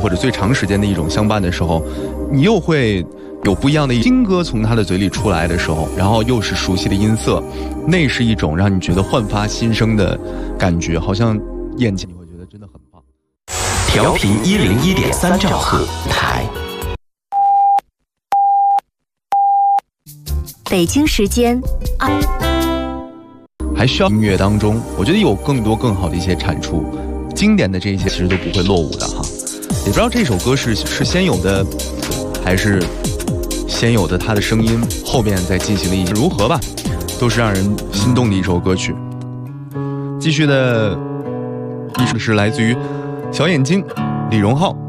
或者最长时间的一种相伴的时候，你又会有不一样的新歌从他的嘴里出来的时候，然后又是熟悉的音色，那是一种让你觉得焕发新生的感觉，好像眼前你会觉得真的很棒。 调频101.3兆赫台， 北京时间还需要音乐当中，我觉得有更多更好的一些产出，经典的这一些其实都不会落伍的哈。也不知道这首歌是先有的，还是先有的它的声音后面再进行了一些如何吧，都是让人心动的一首歌曲。继续的，一首是来自于小眼睛李荣浩。